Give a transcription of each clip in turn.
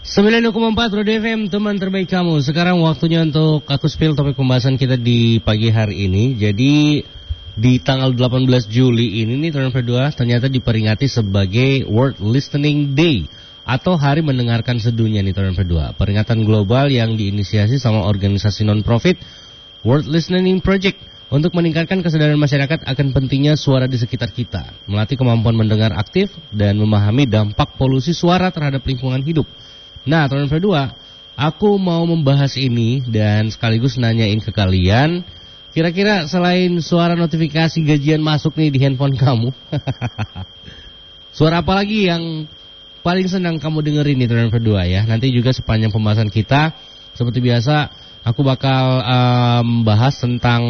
90,4 Roda FM, teman terbaik kamu. Sekarang waktunya untuk aku spill topik pembahasan kita di pagi hari ini. Jadi di tanggal 18 Juli ini nih tahun 2022 ternyata diperingati sebagai World Listening Day atau Hari Mendengarkan Sedunia nih tahun 2022. Peringatan global yang diinisiasi sama organisasi non-profit World Listening Project untuk meningkatkan kesadaran masyarakat akan pentingnya suara di sekitar kita, melatih kemampuan mendengar aktif dan memahami dampak polusi suara terhadap lingkungan hidup. Nah, tahun 2022, aku mau membahas ini dan sekaligus nanyain ke kalian, kira-kira selain suara notifikasi gajian masuk nih di handphone kamu, suara apa lagi yang paling senang kamu dengerin nih tahun 2022 ya? Nanti juga sepanjang pembahasan kita, seperti biasa, aku bakal membahas tentang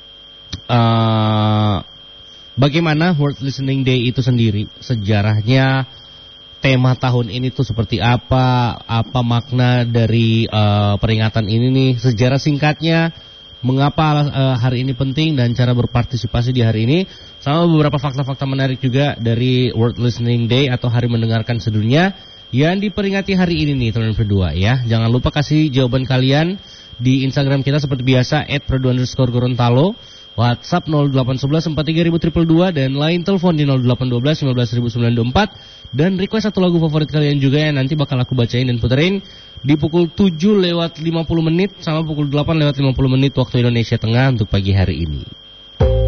bagaimana World Listening Day itu sendiri, sejarahnya, tema tahun ini tuh seperti apa makna dari peringatan ini nih, sejarah singkatnya, mengapa hari ini penting dan cara berpartisipasi di hari ini, sama beberapa fakta-fakta menarik juga dari World Listening Day atau Hari Mendengarkan Sedunia yang diperingati hari ini nih tahun 2022 ya. Jangan lupa kasih jawaban kalian di Instagram kita seperti biasa @produ_gorontalo, WhatsApp 0811 43000 dan line telepon di 0812 15924 dan request satu lagu favorit kalian juga yang nanti bakal aku bacain dan puterin di pukul 7 lewat 50 menit sama pukul 8 lewat 50 menit waktu Indonesia Tengah untuk pagi hari ini.